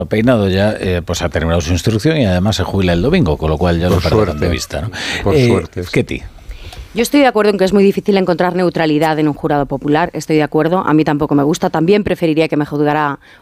Peinado ya pues ha terminado su instrucción y además se jubila el domingo, con lo cual ya lo perdieron de vista, ¿no? Por suerte. Ketty. Yo estoy de acuerdo en que es muy difícil encontrar neutralidad en un jurado popular, estoy de acuerdo, a mí tampoco me gusta, también preferiría que me juzgara